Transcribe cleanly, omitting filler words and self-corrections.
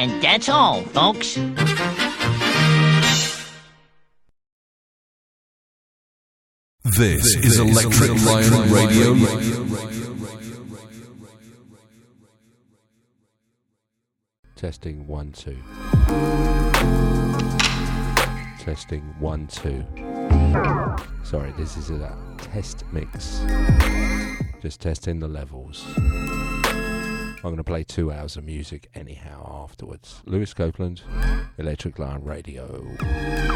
And that's all, folks. This is Electric Lion Radio. Testing 1 2. Testing 1 2. Sorry, this is a test mix. Just testing the levels. I'm going to play 2 hours of music anyhow afterwards. Lewis Copeland, Electric Lion Radio.